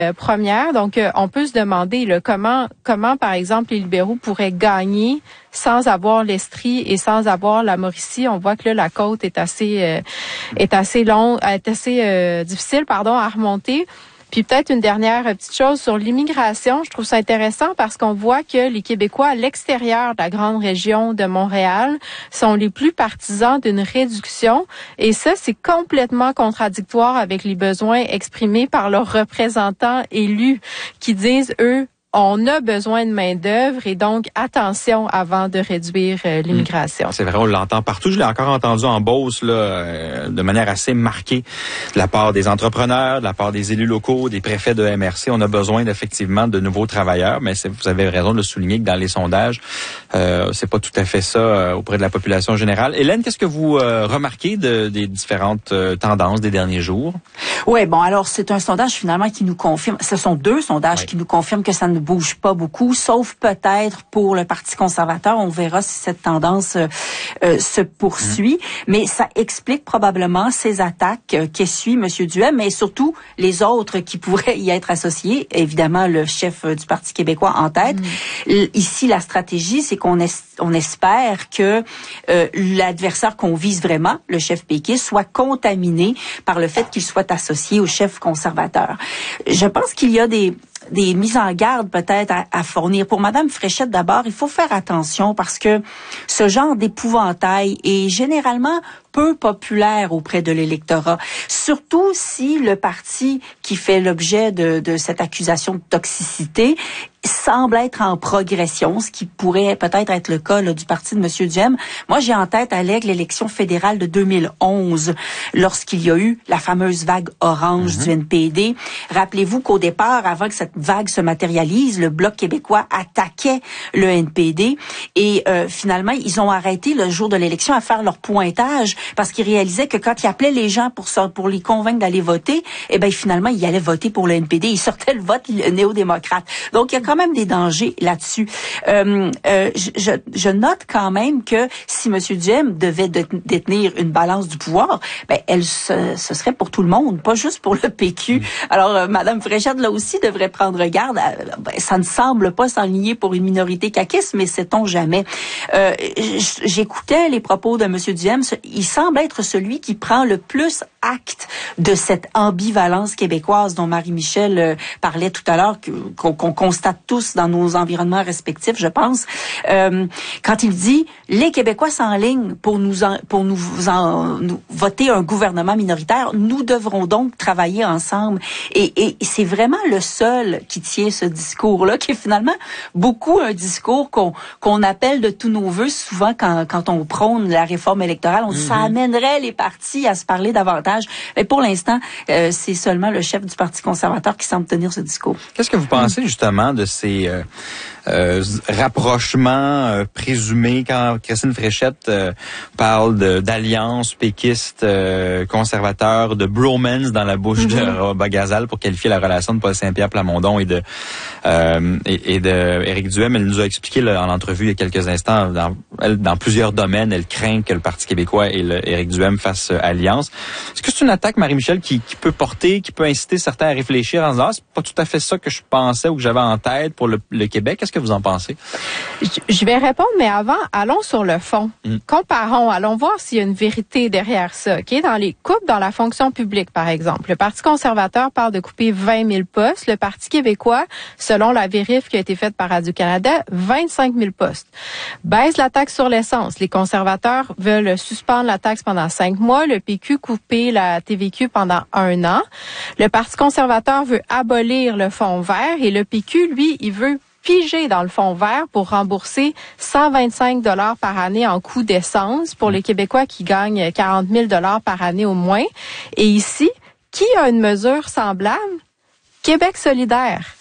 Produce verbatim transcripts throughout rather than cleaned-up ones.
euh, première. Donc, euh, on peut se demander là, comment, comment, par exemple, les libéraux pourraient gagner sans avoir l'Estrie et sans avoir la Mauricie. On voit que là, la côte est assez, euh, est assez longue, est assez euh, difficile, pardon, à remonter. Puis peut-être une dernière petite chose sur l'immigration. Je trouve ça intéressant parce qu'on voit que les Québécois à l'extérieur de la grande région de Montréal sont les plus partisans d'une réduction. Et ça, c'est complètement contradictoire avec les besoins exprimés par leurs représentants élus qui disent, eux, on a besoin de main-d'œuvre et donc attention avant de réduire euh, l'immigration. C'est vrai, on l'entend partout. Je l'ai encore entendu en Beauce là, euh, de manière assez marquée de la part des entrepreneurs, de la part des élus locaux, des préfets de M R C. On a besoin effectivement de nouveaux travailleurs, mais c'est, vous avez raison de le souligner que dans les sondages, euh, c'est pas tout à fait ça euh, auprès de la population générale. Hélène, qu'est-ce que vous euh, remarquez de, des différentes euh, tendances des derniers jours? Oui, bon, alors c'est un sondage finalement qui nous confirme, ce sont deux sondages oui. qui nous confirment que ça ne bouge pas beaucoup, sauf peut-être pour le Parti conservateur. On verra si cette tendance euh, euh, se poursuit. Mmh. Mais ça explique probablement ces attaques euh, qu'essuie M. Duhem, mais surtout les autres qui pourraient y être associés. Évidemment, le chef euh, du Parti québécois en tête. Mmh. Ici, la stratégie, c'est qu'on es- on espère que euh, l'adversaire qu'on vise vraiment, le chef péquiste, soit contaminé par le fait qu'il soit associé au chef conservateur. Je pense qu'il y a des des mises en garde peut-être à, à fournir. Pour Madame Fréchette, d'abord, il faut faire attention parce que ce genre d'épouvantail est généralement peu populaire auprès de l'électorat. Surtout si le parti qui fait l'objet de, de cette accusation de toxicité semble être en progression, ce qui pourrait peut-être être le cas là, du parti de M. Duhem. Moi, j'ai en tête, Alec, l'élection fédérale de deux mille onze, lorsqu'il y a eu la fameuse vague orange mm-hmm. du N P D. Rappelez-vous qu'au départ, avant que cette vague se matérialise, le Bloc québécois attaquait le N P D et euh, finalement, ils ont arrêté le jour de l'élection à faire leur pointage parce qu'ils réalisaient que quand ils appelaient les gens pour ça, pour les convaincre d'aller voter, eh ben finalement, ils allaient voter pour le N P D. Ils sortaient le vote néo-démocrate. Donc, il y a quand même des dangers là-dessus. Euh, euh, je, je note quand même que si M. Duhem devait de, détenir une balance du pouvoir, ben elle ce, ce serait pour tout le monde, pas juste pour le P Q. Mmh. Alors, euh, Mme Fréchette, là aussi, devrait prendre garde. Euh, ben, ça ne semble pas s'enligner pour une minorité caquiste, mais sait-on jamais. Euh, j'écoutais les propos de M. Duhem. Il semble être celui qui prend le plus acte de cette ambivalence québécoise dont Marie-Michel euh, parlait tout à l'heure, que, qu'on, qu'on constate tous dans nos environnements respectifs, je pense. Euh, quand il dit « Les Québécois s'enlignent pour nous en, pour nous, en, nous voter un gouvernement minoritaire, nous devrons donc travailler ensemble. » Et, et c'est vraiment le seul qui tient ce discours-là, qui est finalement beaucoup un discours qu'on, qu'on appelle de tous nos voeux souvent quand, quand on prône la réforme électorale. On dit mm-hmm. ça amènerait les partis à se parler davantage. Mais pour l'instant, euh, c'est seulement le chef du Parti conservateur qui semble tenir ce discours. Qu'est-ce que vous pensez justement de ces euh, euh, rapprochements euh, présumés quand Christine Fréchette euh, parle de, d'alliance péquiste euh, conservateur, de bromance dans la bouche mm-hmm. de Roba Gazal pour qualifier la relation de Paul Saint-Pierre Plamondon et de euh, et, et de Éric Duhem. Elle nous a expliqué là, en entrevue il y a quelques instants, dans, elle, dans plusieurs domaines, elle craint que le Parti québécois et le, Éric Duhem fassent euh, alliance. Est-ce que c'est une attaque, Marie-Michel, qui, qui peut porter, qui peut inciter certains à réfléchir en disant ah, c'est pas tout à fait ça que je pensais ou que j'avais en tête pour le, le Québec? Qu'est-ce que vous en pensez? Je, je vais répondre, mais avant, allons sur le fond. Mm. Comparons, allons voir s'il y a une vérité derrière ça. Okay? Dans les coupes dans la fonction publique, par exemple, le Parti conservateur parle de couper vingt mille postes. Le Parti québécois, selon la vérif qui a été faite par Radio-Canada, vingt-cinq mille postes. Baisse la taxe sur l'essence. Les conservateurs veulent suspendre la taxe pendant cinq mois. Le P Q couper la T V Q pendant un an. Le Parti conservateur veut abolir le fonds vert et le P Q, lui, il veut piger dans le fonds vert pour rembourser cent vingt-cinq dollars par année en coût d'essence pour les Québécois qui gagnent quarante mille dollars par année au moins. Et ici, qui a une mesure semblable? Québec solidaire.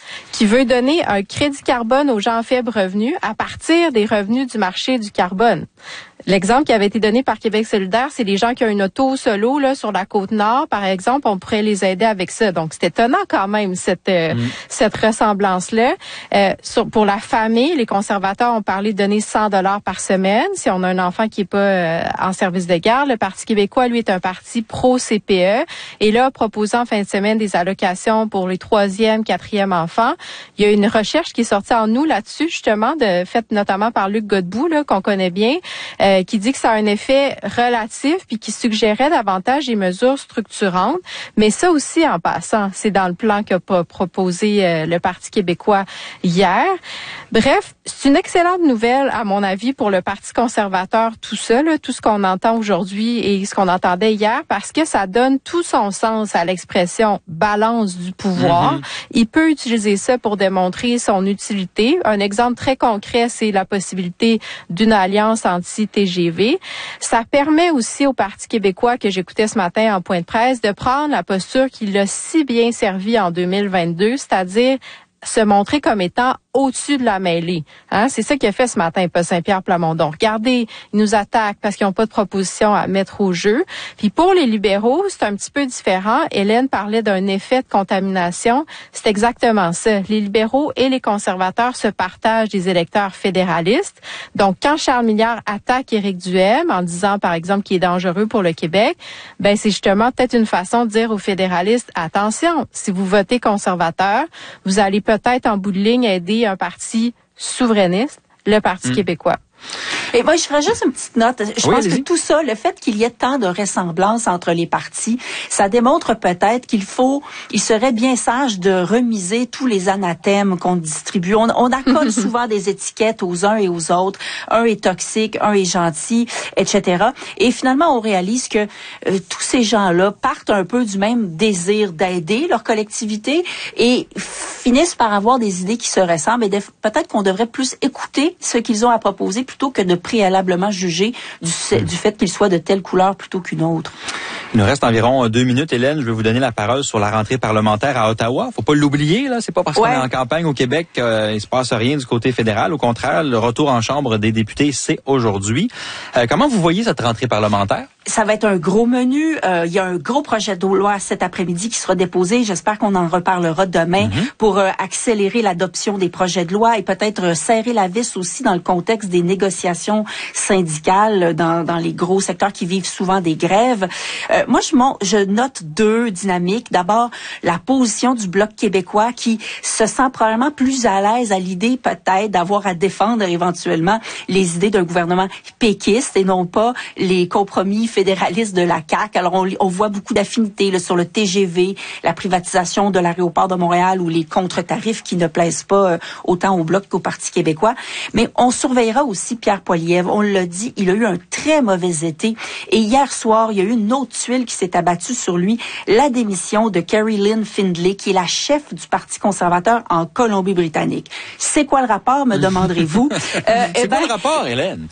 qui veut donner un crédit carbone aux gens à faible revenu à partir des revenus du marché du carbone. L'exemple qui avait été donné par Québec solidaire, c'est les gens qui ont une auto solo là sur la côte nord, par exemple, on pourrait les aider avec ça. Donc, c'est étonnant quand même cette euh, mmh. cette ressemblance-là. Euh, sur, pour la famille, les conservateurs ont parlé de donner cent dollars par semaine si on a un enfant qui est pas euh, en service de garde. Le Parti québécois, lui, est un parti pro-C P E et là, proposant en fin de semaine des allocations pour les troisième, quatrième enfants. Il y a une recherche qui est sortie en août là-dessus, justement, de, faite notamment par Luc Godbout, là, qu'on connaît bien, euh, qui dit que ça a un effet relatif puis qui suggérait davantage des mesures structurantes. Mais ça aussi, en passant, c'est dans le plan qu'a proposé euh, le Parti québécois hier. Bref, c'est une excellente nouvelle, à mon avis, pour le Parti conservateur, tout ça, là, tout ce qu'on entend aujourd'hui et ce qu'on entendait hier, parce que ça donne tout son sens à l'expression « balance du pouvoir mm-hmm. ». Il peut utiliser ça pour démontrer son utilité. Un exemple très concret, c'est la possibilité d'une alliance anti-T G V. Ça permet aussi au Parti québécois, que j'écoutais ce matin en point de presse, de prendre la posture qui l'a si bien servi en deux mille vingt-deux, c'est-à-dire se montrer comme étant au-dessus de la mêlée. Hein? C'est ça qu'il a fait ce matin, Paul Saint-Pierre Plamondon. Regardez, ils nous attaquent parce qu'ils n'ont pas de proposition à mettre au jeu. Puis pour les libéraux, c'est un petit peu différent. Hélène parlait d'un effet de contamination. C'est exactement ça. Les libéraux et les conservateurs se partagent des électeurs fédéralistes. Donc, quand Charles Milliard attaque Éric Duhem en disant, par exemple, qu'il est dangereux pour le Québec, ben c'est justement peut-être une façon de dire aux fédéralistes, attention, si vous votez conservateur, vous allez peut-être en bout de ligne aider un parti souverainiste, le Parti mmh. québécois. Et moi, je ferais juste une petite note. Je oui, pense allez-y. que tout ça, le fait qu'il y ait tant de ressemblances entre les partis, ça démontre peut-être qu'il faut, il serait bien sage de remiser tous les anathèmes qu'on distribue. On, on accorde souvent des étiquettes aux uns et aux autres. Un est toxique, un est gentil, et cetera. Et finalement, on réalise que euh, tous ces gens-là partent un peu du même désir d'aider leur collectivité et finissent par avoir des idées qui se ressemblent. Et de, peut-être qu'on devrait plus écouter ce qu'ils ont à proposer plutôt que de préalablement juger du, du fait qu'il soit de telle couleur plutôt qu'une autre. Il nous reste environ deux minutes, Hélène. Je vais vous donner la parole sur la rentrée parlementaire à Ottawa. Faut pas l'oublier, là. C'est pas parce ouais. qu'on est en campagne au Québec qu'il euh, se passe rien du côté fédéral. Au contraire, le retour en Chambre des députés, c'est aujourd'hui. Euh, comment vous voyez cette rentrée parlementaire? Ça va être un gros menu. Euh, il y a un gros projet de loi cet après-midi qui sera déposé. J'espère qu'on en reparlera demain mm-hmm. pour euh, accélérer l'adoption des projets de loi et peut-être euh, serrer la vis aussi dans le contexte des négociations syndicales dans, dans les gros secteurs qui vivent souvent des grèves. Euh, moi, je, mon, je note deux dynamiques. D'abord, la position du Bloc québécois qui se sent probablement plus à l'aise à l'idée peut-être d'avoir à défendre éventuellement les idées d'un gouvernement péquiste et non pas les compromis fédéralistes de la C A Q. Alors, on, on voit beaucoup d'affinités là, sur le T G V, la privatisation de l'aéroport de Montréal ou les contre-tarifs qui ne plaisent pas euh, autant au Bloc qu'au Parti québécois. Mais on surveillera aussi Pierre Poilievre. On l'a dit, il a eu un très mauvais été. Et hier soir, il y a eu une autre tuile qui s'est abattue sur lui, la démission de Carrie Lynn Findlay, qui est la chef du Parti conservateur en Colombie-Britannique. C'est quoi le rapport, me demanderez-vous? euh, C'est eh ben, quoi le rapport, Hélène?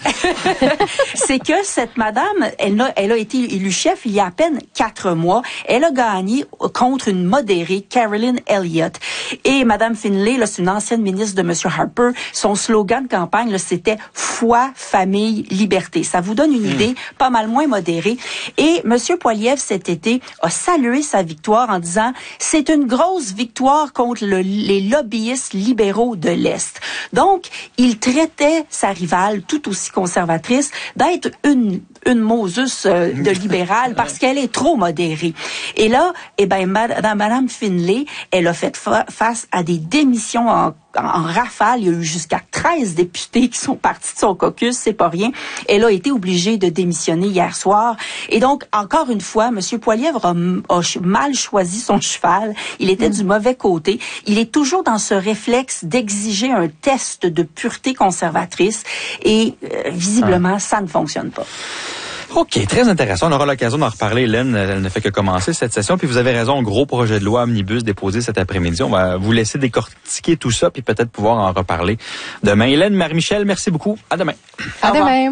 C'est que cette madame, elle a, elle a été élue chef il y a à peine quatre mois. Elle a gagné contre une modérée, Carolyn Elliott. Et madame Findlay, là, c'est une ancienne ministre de monsieur Harper. Son slogan de campagne, là, c'était « Foi, famille, liberté ». Ça vous donne une mmh. idée pas mal moins modérée. Et monsieur Poilievre, cet été, a salué sa victoire en disant « C'est une grosse victoire contre le, les lobbyistes libéraux de l'Est ». Donc, il traitait sa rivale, tout aussi conservatrice, d'être une une Moses euh, de libérale parce qu'elle est trop modérée. Et là, eh ben, madame, madame Findlay, elle a fait fa- face à des démissions en en rafale. Il y a eu jusqu'à treize députés qui sont partis de son caucus, c'est pas rien. Elle a été obligée de démissionner hier soir. Et donc, encore une fois, M. Poilievre a, a mal choisi son cheval. Il était mmh. du mauvais côté. Il est toujours dans ce réflexe d'exiger un test de pureté conservatrice. Et euh, visiblement, ah. ça ne fonctionne pas. OK, très intéressant. On aura l'occasion d'en reparler, Hélène. Elle ne fait que commencer cette session. Puis vous avez raison, gros projet de loi omnibus déposé cet après-midi. On va vous laisser décortiquer tout ça puis peut-être pouvoir en reparler demain. Hélène, Marie-Michel, merci beaucoup. À demain. À demain.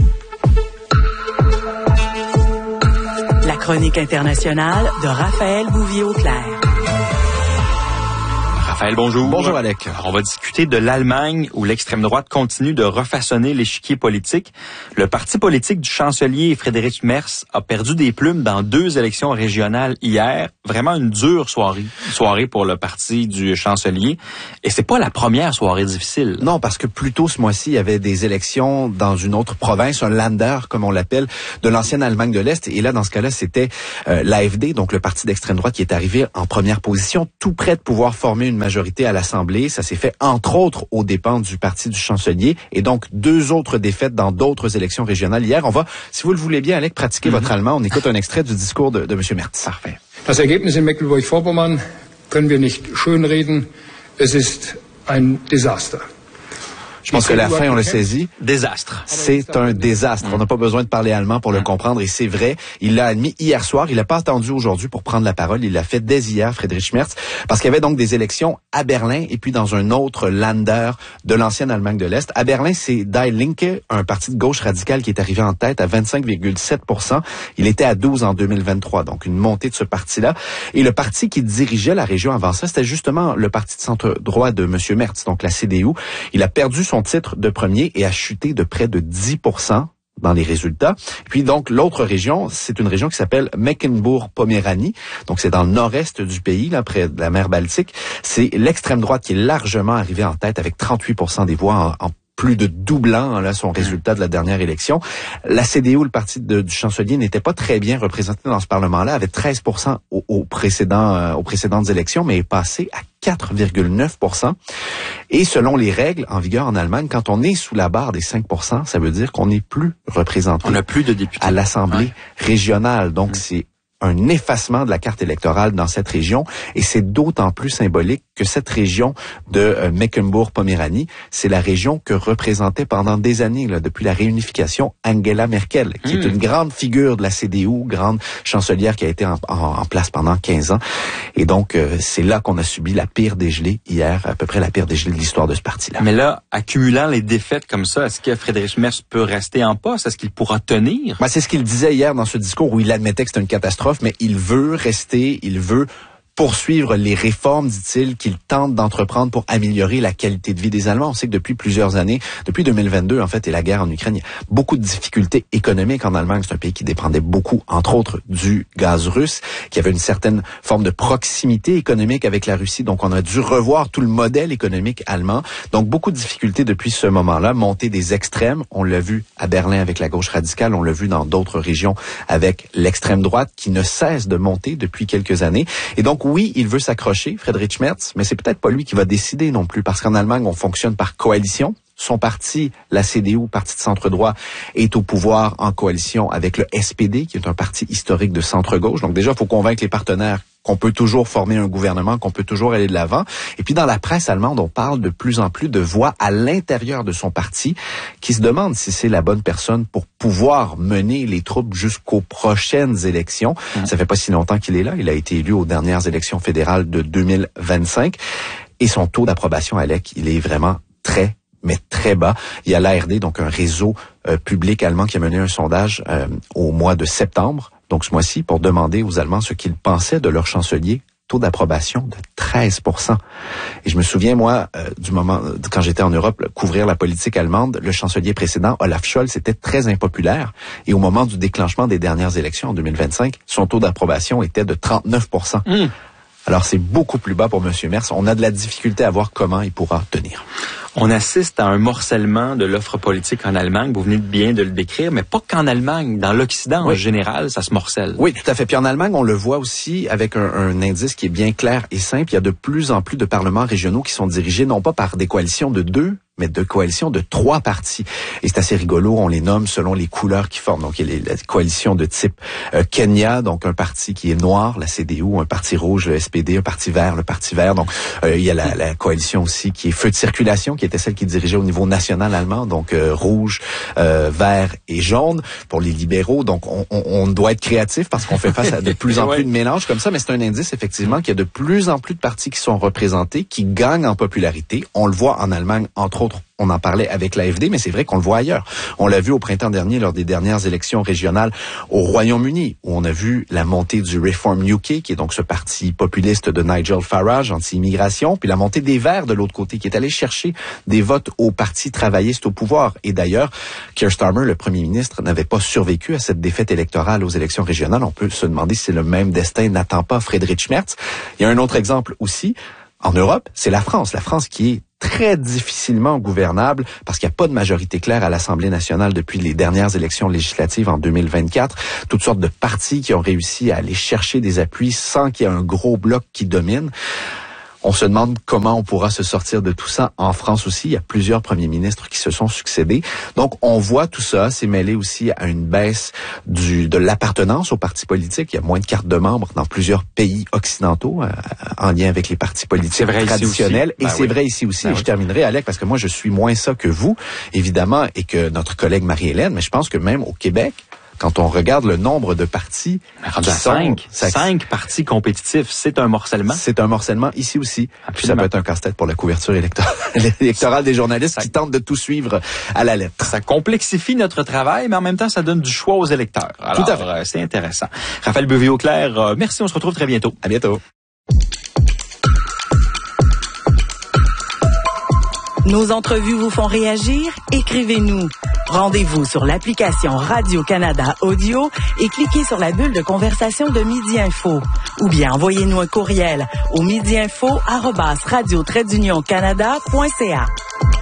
La chronique internationale de Raphaël Bouvier-Auclair. Raphaël, bonjour. Bonjour, Alec. Alors, on va discuter de l'Allemagne où l'extrême droite continue de refaçonner l'échiquier politique. Le parti politique du chancelier Friedrich Merz a perdu des plumes dans deux élections régionales hier. Vraiment une dure soirée, soirée pour le parti du chancelier. Et c'est pas la première soirée difficile. Non, parce que plus tôt ce mois-ci, il y avait des élections dans une autre province, un Länder, comme on l'appelle, de l'ancienne Allemagne de l'Est. Et là, dans ce cas-là, c'était euh, l'A F D, donc le parti d'extrême droite, qui est arrivé en première position, tout près de pouvoir former une majorité à l'Assemblée. Ça s'est fait, entre autres, aux dépens du parti du chancelier. Et donc, deux autres défaites dans d'autres élections régionales hier. On va, si vous le voulez bien, Alec, pratiquer mm-hmm. votre allemand. On écoute un extrait du discours de, de M. Merz. Parfait. Das Ergebnis in Mecklenburg-Vorpommern können wir nicht schönreden. Es ist ein Desaster. Je pense que la fin, on le saisit. Désastre. C'est un désastre. On n'a pas besoin de parler allemand pour le comprendre et c'est vrai. Il l'a admis hier soir. Il n'a pas attendu aujourd'hui pour prendre la parole. Il l'a fait dès hier, Friedrich Merz, parce qu'il y avait donc des élections à Berlin et puis dans un autre Länder de l'ancienne Allemagne de l'Est. À Berlin, c'est Die Linke, un parti de gauche radicale qui est arrivé en tête à vingt-cinq virgule sept pour cent. Il était à douze en deux mille vingt-trois, donc une montée de ce parti-là. Et le parti qui dirigeait la région avant ça, c'était justement le parti de centre-droit de M. Merz, donc la C D U. Il a perdu son titre de premier et a chuté de près de dix pour cent dans les résultats. Puis donc, l'autre région, c'est une région qui s'appelle Mecklembourg-Poméranie. Donc, c'est dans le nord-est du pays, là, près de la mer Baltique. C'est l'extrême droite qui est largement arrivée en tête avec trente-huit pour cent des voix en, en plus de doublant là, son résultat de la dernière élection. La C D U, le parti de, du chancelier, n'était pas très bien représenté dans ce Parlement-là, avait treize pour cent au, au précédent, euh, aux précédentes élections, mais est passé à quatre virgule neuf pour cent. Et selon les règles en vigueur en Allemagne, quand on est sous la barre des cinq pour cent, ça veut dire qu'on n'est plus représenté. On n'a plus de députés à l'Assemblée ouais. régionale. Donc, mmh. c'est un effacement de la carte électorale dans cette région et c'est d'autant plus symbolique que cette région de euh, Mecklembourg-Poméranie, c'est la région que représentait pendant des années, là, depuis la réunification, Angela Merkel, qui mmh. est une grande figure de la C D U, grande chancelière qui a été en, en, en place pendant quinze ans. Et donc, euh, c'est là qu'on a subi la pire dégelée hier, à peu près la pire dégelée de l'histoire de ce parti-là. Mais là, accumulant les défaites comme ça, est-ce que Friedrich Merz peut rester en poste? Est-ce qu'il pourra tenir? Ben, c'est ce qu'il disait hier dans ce discours où il admettait que c'était une catastrophe, mais il veut rester, il veut poursuivre les réformes, dit-il, qu'il tente d'entreprendre pour améliorer la qualité de vie des Allemands. On sait que depuis plusieurs années, depuis deux mille vingt-deux, en fait, et la guerre en Ukraine, il y a beaucoup de difficultés économiques en Allemagne. C'est un pays qui dépendait beaucoup, entre autres, du gaz russe, qui avait une certaine forme de proximité économique avec la Russie. Donc, on a dû revoir tout le modèle économique allemand. Donc, beaucoup de difficultés depuis ce moment-là. Montée des extrêmes. On l'a vu à Berlin avec la gauche radicale. On l'a vu dans d'autres régions avec l'extrême droite qui ne cesse de monter depuis quelques années. Et donc, oui, il veut s'accrocher, Friedrich Merz, mais c'est peut-être pas lui qui va décider non plus, parce qu'en Allemagne, on fonctionne par coalition. Son parti, la C D U, parti de centre-droit, est au pouvoir en coalition avec le S P D, qui est un parti historique de centre-gauche. Donc déjà, il faut convaincre les partenaires qu'on peut toujours former un gouvernement, qu'on peut toujours aller de l'avant. Et puis dans la presse allemande, on parle de plus en plus de voix à l'intérieur de son parti qui se demandent si c'est la bonne personne pour pouvoir mener les troupes jusqu'aux prochaines élections. Mmh. Ça fait pas si longtemps qu'il est là. Il a été élu aux dernières élections fédérales de deux mille vingt-cinq. Et son taux d'approbation, Alec, il est vraiment très mais très bas. Il y a l'A R D, donc un réseau euh, public allemand qui a mené un sondage euh, au mois de septembre, donc ce mois-ci, pour demander aux Allemands ce qu'ils pensaient de leur chancelier. Taux d'approbation de treize pour cent. Et je me souviens, moi, euh, du moment, quand j'étais en Europe, là, couvrir la politique allemande, le chancelier précédent, Olaf Scholz, était très impopulaire. Et au moment du déclenchement des dernières élections en deux mille vingt-cinq, son taux d'approbation était de trente-neuf pour cent. Mmh. Alors, c'est beaucoup plus bas pour M. Merz. On a de la difficulté à voir comment il pourra tenir. On assiste à un morcellement de l'offre politique en Allemagne. Vous venez bien de le décrire, mais pas qu'en Allemagne. Dans l'Occident, oui. en général, ça se morcelle. Oui, tout à fait. Puis en Allemagne, on le voit aussi avec un, un indice qui est bien clair et simple. Il y a de plus en plus de parlements régionaux qui sont dirigés non pas par des coalitions de deux, mais de coalitions de trois partis. Et c'est assez rigolo, on les nomme selon les couleurs qui forment. Donc, il y a la coalition de type euh, Kenya, donc un parti qui est noir, la C D U, un parti rouge, le S P D, un parti vert, le parti vert. Donc, euh, il y a la, la coalition aussi qui est Feu de circulation, qui était celle qui dirigeait au niveau national allemand, donc euh, rouge, euh, vert et jaune pour les libéraux. Donc, on, on, on doit être créatif parce qu'on fait face à de plus en plus de mélanges comme ça, mais c'est un indice, effectivement, qu'il y a de plus en plus de partis qui sont représentés, qui gagnent en popularité. On le voit en Allemagne, entre autres, autres, on en parlait avec l'A F D, mais c'est vrai qu'on le voit ailleurs. On l'a vu au printemps dernier lors des dernières élections régionales au Royaume-Uni, où on a vu la montée du Reform U K, qui est donc ce parti populiste de Nigel Farage, anti-immigration, puis la montée des Verts de l'autre côté, qui est allé chercher des votes au Parti travailliste au pouvoir. Et d'ailleurs, Keir Starmer, le premier ministre, n'avait pas survécu à cette défaite électorale aux élections régionales. On peut se demander si le même destin n'attend pas Friedrich Merz. Il y a un autre exemple aussi, en Europe, c'est la France. La France qui est très difficilement gouvernable parce qu'il n'y a pas de majorité claire à l'Assemblée nationale depuis les dernières élections législatives en deux mille vingt-quatre. Toutes sortes de partis qui ont réussi à aller chercher des appuis sans qu'il y ait un gros bloc qui domine. On se demande comment on pourra se sortir de tout ça en France aussi. Il y a plusieurs premiers ministres qui se sont succédés. Donc, on voit tout ça. C'est mêlé aussi à une baisse du de l'appartenance aux partis politiques. Il y a moins de cartes de membres dans plusieurs pays occidentaux euh, en lien avec les partis politiques traditionnels. Et ben c'est oui. vrai ici aussi. Ben et oui. je terminerai, Alec, parce que moi, je suis moins ça que vous, évidemment, et que notre collègue Marie-Hélène. Mais je pense que même au Québec, quand on regarde le nombre de partis qui sont... Cinq, ça, cinq partis compétitifs, c'est un morcellement. C'est un morcellement ici aussi. Puis ça peut être un casse-tête pour la couverture électorale, électorale des journalistes ça, qui tentent de tout suivre à la lettre. Ça complexifie notre travail, mais en même temps, ça donne du choix aux électeurs. Alors, tout à fait. Euh, c'est intéressant. Raphaël Beauvais-Auclair, euh, merci, on se retrouve très bientôt. À bientôt. Nos entrevues vous font réagir? Écrivez-nous. Rendez-vous sur l'application Radio-Canada Audio et cliquez sur la bulle de conversation de Midi Info. Ou bien envoyez-nous un courriel au midiinfo arobase radio trait d'union canada point c a.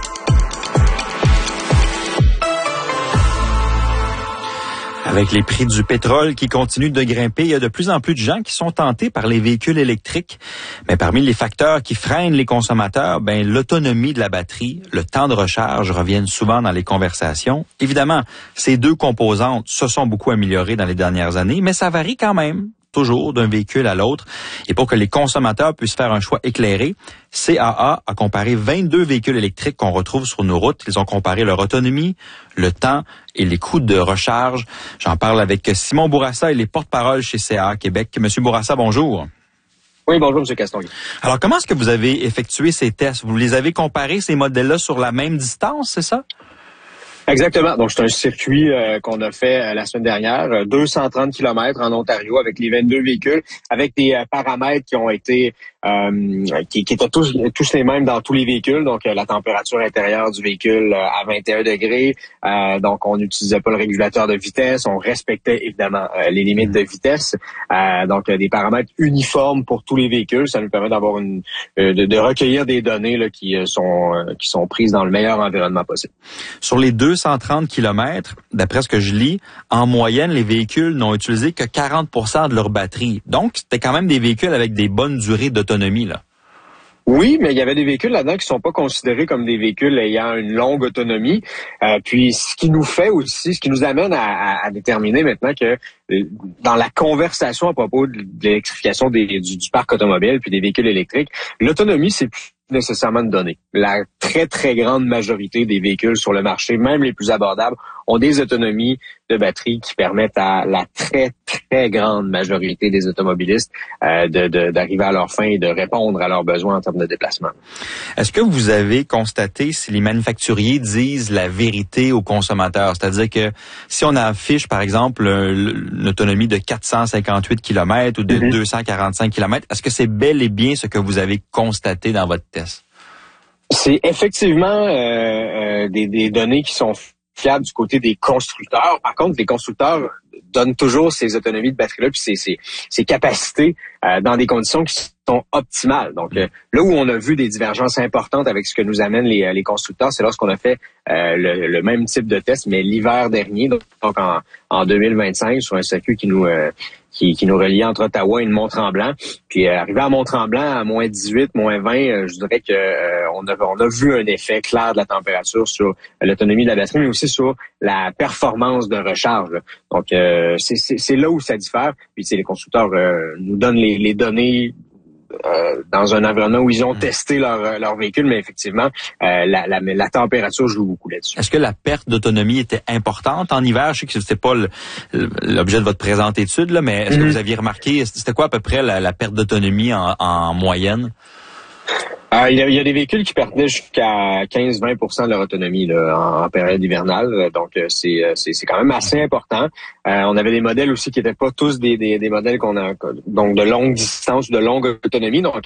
Avec les prix du pétrole qui continuent de grimper, il y a de plus en plus de gens qui sont tentés par les véhicules électriques. Mais parmi les facteurs qui freinent les consommateurs, ben l'autonomie de la batterie, le temps de recharge reviennent souvent dans les conversations. Évidemment, ces deux composantes se sont beaucoup améliorées dans les dernières années, mais ça varie quand même toujours d'un véhicule à l'autre. Et pour que les consommateurs puissent faire un choix éclairé, C A A a comparé vingt-deux véhicules électriques qu'on retrouve sur nos routes. Ils ont comparé leur autonomie, le temps et les coûts de recharge. J'en parle avec Simon Bourassa, il est porte-parole chez C A A Québec. Monsieur Bourassa, bonjour. Oui, bonjour, M. Castonguay. Alors, comment est-ce que vous avez effectué ces tests? Vous les avez comparés, ces modèles-là, sur la même distance, c'est ça? Exactement. Donc, c'est un circuit euh, qu'on a fait euh, la semaine dernière, euh, deux cent trente kilomètres en Ontario avec les vingt-deux véhicules, avec des euh, paramètres qui ont été euh, qui, qui étaient tous tous les mêmes dans tous les véhicules. Donc, euh, la température intérieure du véhicule euh, à vingt et un degrés. Euh, donc, on n'utilisait pas le régulateur de vitesse. On respectait évidemment euh, les limites de vitesse. Euh, donc, euh, des paramètres uniformes pour tous les véhicules. Ça nous permet d'avoir une euh, de, de recueillir des données là, qui euh, sont euh, qui sont prises dans le meilleur environnement possible. Sur les deux cent trente kilomètres, d'après ce que je lis, en moyenne, les véhicules n'ont utilisé que quarante pour cent de leur batterie. Donc, c'était quand même des véhicules avec des bonnes durées d'autonomie, là. Oui, mais il y avait des véhicules là-dedans qui sont pas considérés comme des véhicules ayant une longue autonomie. Euh, puis, ce qui nous fait aussi, ce qui nous amène à, à, à déterminer maintenant que dans la conversation à propos de l'électrification des, du, du parc automobile puis des véhicules électriques, l'autonomie, c'est plus nécessairement de données. La très, très grande majorité des véhicules sur le marché, même les plus abordables, ont des autonomies de batterie qui permettent à la très, très grande majorité des automobilistes euh, de, de, d'arriver à leur fin et de répondre à leurs besoins en termes de déplacement. Est-ce que vous avez constaté si les manufacturiers disent la vérité aux consommateurs? C'est-à-dire que si on affiche, par exemple, une autonomie de quatre cent cinquante-huit kilomètres ou de mm-hmm. deux cent quarante-cinq kilomètres, est-ce que c'est bel et bien ce que vous avez constaté dans votre test? C'est effectivement euh, euh, des, des données qui sont fiables du côté des constructeurs. Par contre, les constructeurs donnent toujours ces autonomies de batterie-là puis ces, ces, ces capacités euh, dans des conditions qui sont optimales. Donc, euh, là où on a vu des divergences importantes avec ce que nous amènent les, les constructeurs, c'est lorsqu'on a fait euh, le, le même type de test, mais l'hiver dernier, donc en, en deux mille vingt-cinq, sur un circuit qui nous... Euh, Qui, qui nous reliait entre Ottawa et le Mont-Tremblant. Puis euh, arrivé à Mont-Tremblant à moins dix-huit, moins vingt, euh, je dirais que euh, on a on a vu un effet clair de la température sur l'autonomie de la batterie, mais aussi sur la performance de recharge. Donc euh, c'est, c'est c'est là où ça diffère. Puis c'est les constructeurs euh, nous donnent les, les données Euh, dans un environnement où ils ont testé leur, leur véhicule, mais effectivement, euh, la, la, la température joue beaucoup là-dessus. Est-ce que la perte d'autonomie était importante en hiver? Je sais que c'était pas le, l'objet de votre présente étude, là, mais est-ce mm-hmm. que vous aviez remarqué, c'était quoi à peu près la, la perte d'autonomie en, en moyenne? Euh, il, y a, il y a des véhicules qui perdaient jusqu'à quinze à vingt pour cent de leur autonomie là, en, en période hivernale. Donc, c'est, c'est, c'est quand même assez important. Euh, on avait des modèles aussi qui n'étaient pas tous des, des, des modèles qu'on a donc de longue distance, de longue autonomie. Donc,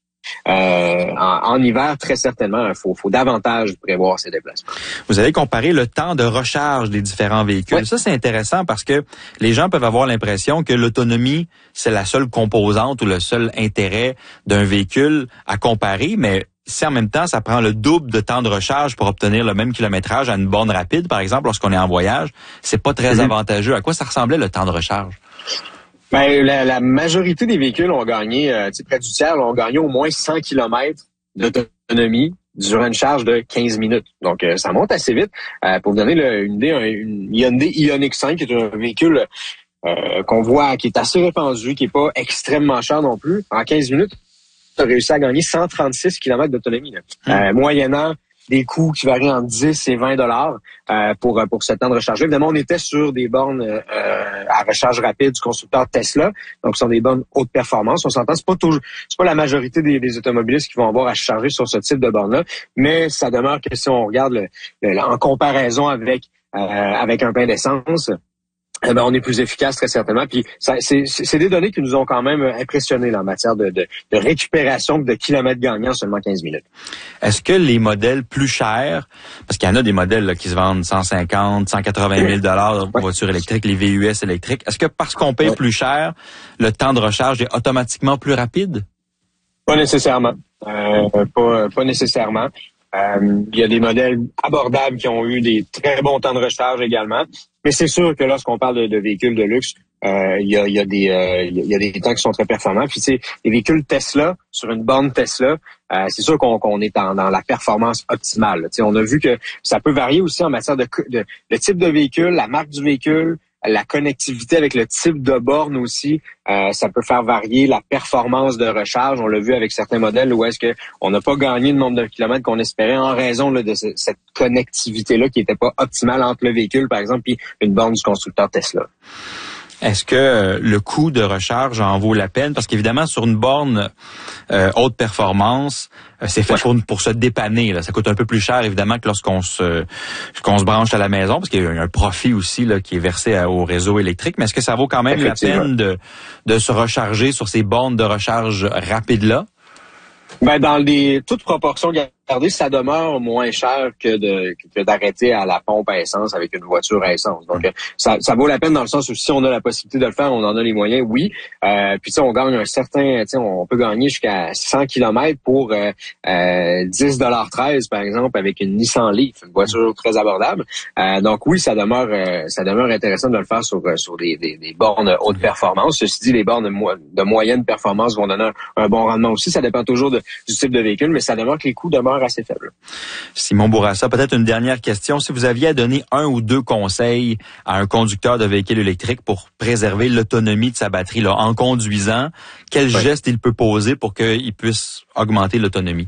Euh, en, en hiver, très certainement, il faut, faut davantage prévoir ces déplacements. Vous avez comparé le temps de recharge des différents véhicules. Oui. Ça, c'est intéressant parce que les gens peuvent avoir l'impression que l'autonomie, c'est la seule composante ou le seul intérêt d'un véhicule à comparer, mais si en même temps, ça prend le double de temps de recharge pour obtenir le même kilométrage à une borne rapide, par exemple, lorsqu'on est en voyage, c'est pas très mm-hmm. avantageux. À quoi ça ressemblait le temps de recharge? Ben, la, la majorité des véhicules ont gagné, euh, près du tiers, ont gagné au moins cent kilomètres d'autonomie durant une charge de quinze minutes. Donc, euh, ça monte assez vite. Euh, pour vous donner le, une idée, un, une Hyundai Ioniq cinq, qui est un véhicule euh, qu'on voit, qui est assez répandu, qui est pas extrêmement cher non plus, en quinze minutes, on a réussi à gagner cent trente-six kilomètres d'autonomie. Là. Mmh. Euh, moyennant des coûts qui varient entre dix et vingt dollars euh, pour pour ce temps de recharge. Évidemment, on était sur des bornes euh, à recharge rapide du constructeur Tesla, donc ce sont des bornes haute performance. On s'entend, c'est pas toujours, c'est pas la majorité des, des automobilistes qui vont avoir à charger sur ce type de borne-là, mais ça demeure que si on regarde le, le, en comparaison avec euh, avec un plein d'essence, eh ben, on est plus efficace très certainement. Puis ça, c'est, c'est des données qui nous ont quand même impressionnés là, en matière de, de, de récupération de kilomètres gagnants en seulement quinze minutes. Est-ce que les modèles plus chers, parce qu'il y en a des modèles là, qui se vendent cent cinquante, cent quatre-vingt mille dollars pour voitures électriques, les V U S électriques, est-ce que parce qu'on paye ouais. plus cher, le temps de recharge est automatiquement plus rapide? Pas nécessairement. Euh, pas, pas nécessairement. Euh, il y a des modèles abordables qui ont eu des très bons temps de recharge également. Mais c'est sûr que lorsqu'on parle de, de véhicules de luxe, euh, il y a, il y a des, euh, il y a des temps qui sont très performants. Puis, tu sais, les véhicules Tesla, sur une borne Tesla, euh, c'est sûr qu'on, qu'on est en, dans la performance optimale. Tu sais, on a vu que ça peut varier aussi en matière de, de, de type de véhicule, la marque du véhicule, la connectivité avec le type de borne aussi, euh, ça peut faire varier la performance de recharge. On l'a vu avec certains modèles où est-ce que on n'a pas gagné le nombre de kilomètres qu'on espérait en raison là, de ce, cette connectivité-là qui n'était pas optimale entre le véhicule, par exemple, et une borne du constructeur Tesla. Est-ce que euh, le coût de recharge en vaut la peine? Parce qu'évidemment, sur une borne euh, haute performance, euh, c'est fait ouais. pour, pour se dépanner. Là. Ça coûte un peu plus cher, évidemment, que lorsqu'on se qu'on se branche à la maison, parce qu'il y a un profit aussi là, qui est versé à, au réseau électrique. Mais est-ce que ça vaut quand même la peine de, de se recharger sur ces bornes de recharge rapides-là? Ben, dans les toutes proportions gardées, ça demeure moins cher que de que d'arrêter à la pompe à essence avec une voiture à essence. Donc, ça, ça vaut la peine dans le sens où si on a la possibilité de le faire, on en a les moyens, oui. Euh, puis, tu sais, on gagne un certain, tu sais, on peut gagner jusqu'à cent kilomètres pour euh, euh, dix dollars treize, par exemple, avec une Nissan Leaf, une voiture très abordable. Euh, donc, oui, ça demeure euh, ça demeure intéressant de le faire sur sur des, des, des bornes haute performance. Ceci dit, les bornes de, mo- de moyenne performance vont donner un, un bon rendement aussi. Ça dépend toujours de du type de véhicule, mais ça demeure que les coûts demeurent assez faibles. Simon Bourassa, peut-être une dernière question. Si vous aviez à donner un ou deux conseils à un conducteur de véhicule électrique pour préserver l'autonomie de sa batterie là, en conduisant, quel oui. geste il peut poser pour qu'il puisse augmenter l'autonomie?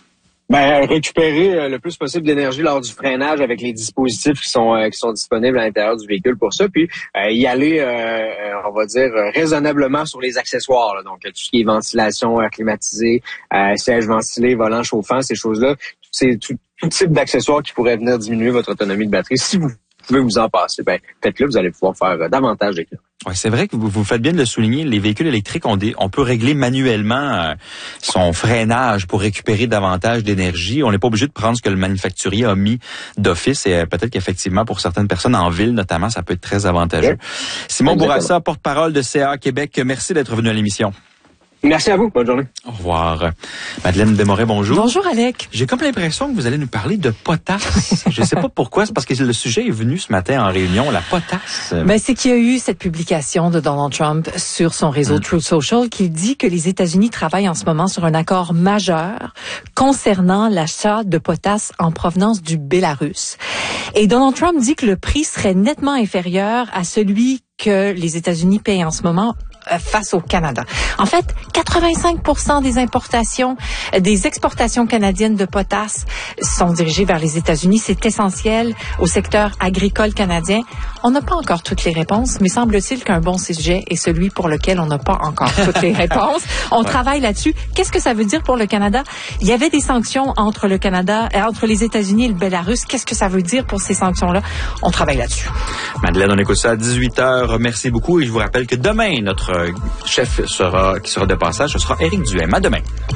Ben, récupérer le plus possible d'énergie lors du freinage avec les dispositifs qui sont euh, qui sont disponibles à l'intérieur du véhicule pour ça, puis euh, y aller, euh, on va dire, raisonnablement sur les accessoires. Là. Donc, tout ce qui est ventilation, air climatisé, euh, siège ventilé, volant chauffant, ces choses-là, c'est tout, tout type d'accessoires qui pourraient venir diminuer votre autonomie de batterie. Si vous pouvez vous en passer, ben faites-le, vous allez pouvoir faire davantage de kilomètres. Ouais, c'est vrai que vous, vous faites bien de le souligner. Les véhicules électriques, on, des, on peut régler manuellement euh, son freinage pour récupérer davantage d'énergie. On n'est pas obligé de prendre ce que le manufacturier a mis d'office. Et euh, peut-être qu'effectivement, pour certaines personnes en ville, notamment, ça peut être très avantageux. Ouais. Simon Exactement. Bourassa, porte-parole de C A A Québec, merci d'être venu à l'émission. Merci à vous. Bonne journée. Au revoir. Madeleine Desmarais, bonjour. Bonjour, Alec. J'ai comme l'impression que vous allez nous parler de potasse. Je ne sais pas pourquoi, c'est parce que le sujet est venu ce matin en réunion, la potasse. Ben, c'est qu'il y a eu cette publication de Donald Trump sur son réseau mmh. Truth Social qui dit que les États-Unis travaillent en ce moment sur un accord majeur concernant l'achat de potasse en provenance du Bélarus. Et Donald Trump dit que le prix serait nettement inférieur à celui que les États-Unis payent en ce moment euh, face au Canada. En fait, quatre-vingt-cinq pour cent des importations, des exportations canadiennes de potasse sont dirigées vers les États-Unis. C'est essentiel au secteur agricole canadien. On n'a pas encore toutes les réponses, mais semble-t-il qu'un bon sujet est celui pour lequel on n'a pas encore toutes les réponses. On ouais. travaille là-dessus. Qu'est-ce que ça veut dire pour le Canada? Il y avait des sanctions entre le Canada, euh, entre les États-Unis et le Bélarus. Qu'est-ce que ça veut dire pour ces sanctions-là? On travaille là-dessus. Madeleine, on écoute ça à dix-huit heures. Merci beaucoup. Et je vous rappelle que demain, notre chef sera, qui sera de passage, ce sera Éric Duhem. À demain.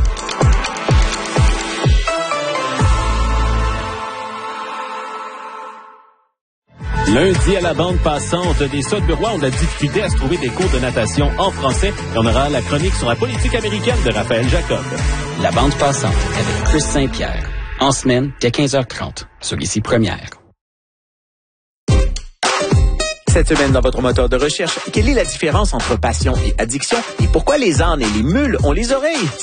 Lundi, à la bande passante des Sudburois, on a difficulté à se trouver des cours de natation en français. Et on aura la chronique sur la politique américaine de Raphaël Jacob. La bande passante avec Chris Saint-Pierre. En semaine, dès quinze heures trente, sur Ici Première. Cette semaine, dans votre moteur de recherche, quelle est la différence entre passion et addiction? Et pourquoi les ânes et les mules ont les oreilles?